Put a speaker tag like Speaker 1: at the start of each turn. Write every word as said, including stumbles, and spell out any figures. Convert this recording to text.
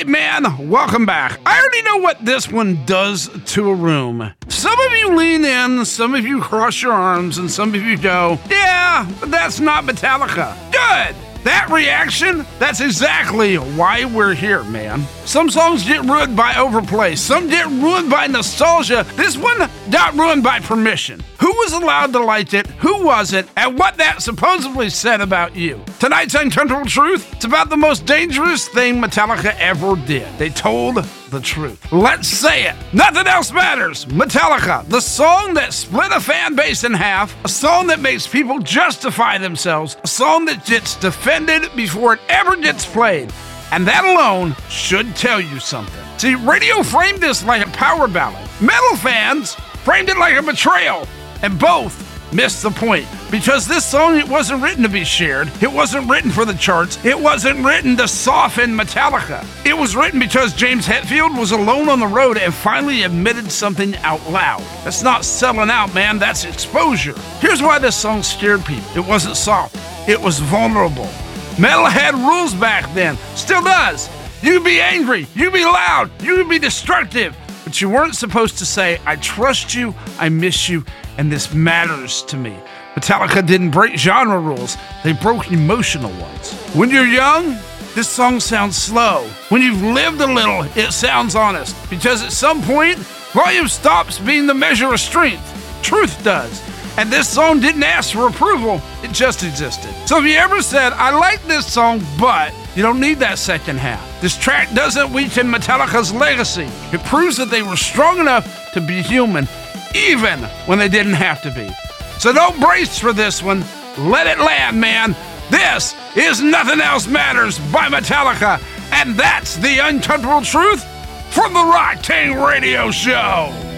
Speaker 1: right, man, welcome back. I already know what this one does to a room. Some of you lean in, some of you cross your arms, and some of you go, yeah, but that's not Metallica. Good! That reaction, that's exactly why we're here, man. Some songs get ruined by overplay. Some get ruined by nostalgia. This one got ruined by permission. Who was allowed to like it, who wasn't, and what that supposedly said about you. Tonight's Uncomfortable Truth, it's about the most dangerous thing Metallica ever did. They told the truth. Let's say it. Nothing else matters. Metallica, the song that split a fan base in half, a song that makes people justify themselves, a song that gets defended before it ever gets played. And that alone should tell you something. See, radio framed this like a power ballad. Metal fans framed it like a betrayal. And both missed the point. Because this song, it wasn't written to be shared. It wasn't written for the charts. It wasn't written to soften Metallica. It was written because James Hetfield was alone on the road and finally admitted something out loud. That's not selling out, man. That's exposure. Here's why this song scared people. It wasn't soft. It was vulnerable. Metal had rules back then. Still does. You could be angry. You could be loud. You could be destructive. But you weren't supposed to say, I trust you, I miss you, and this matters to me. Metallica didn't break genre rules. They broke emotional ones. When you're young, this song sounds slow. When you've lived a little, it sounds honest. Because at some point, volume stops being the measure of strength. Truth does. And this song didn't ask for approval, it just existed. So if you ever said, I like this song, but you don't need that second half. This track doesn't weaken Metallica's legacy. It proves that they were strong enough to be human, even when they didn't have to be. So don't brace for this one. Let it land, man. This is Nothing Else Matters by Metallica, and that's the Uncomfortable Truth from the Rock King Radio Show.